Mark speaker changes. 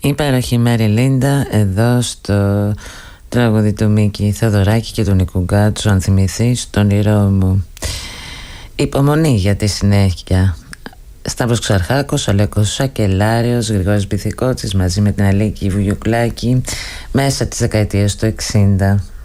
Speaker 1: Υπέροχη Μέρη Λίντα εδώ στο τραγούδι του Μίκη Θεοδωράκη και του Νικού Γκάτσου, αν θυμηθείς τον όνειρό μου. Υπομονή για τη συνέχεια. Σταύρος Ξαρχάκος, Αλέκος Σακελάριος, Γρηγόρης Μπιθικότσης μαζί με την Αλίκη Βουγιουκλάκη μέσα τις δεκαετίες του 60.